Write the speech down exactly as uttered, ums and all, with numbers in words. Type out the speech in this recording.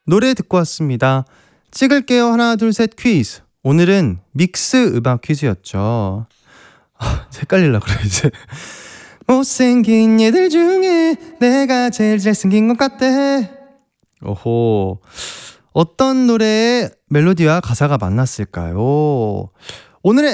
노래 듣고 왔습니다. 찍을게요 하나 둘 셋 퀴즈. 오늘은 믹스 음악 퀴즈였죠. 아, 헷갈리려 그래 이제. 못생긴 얘들 중에 내가 제일 잘생긴 것 같아. 오호. 어떤 노래의 멜로디와 가사가 만났을까요? 오늘의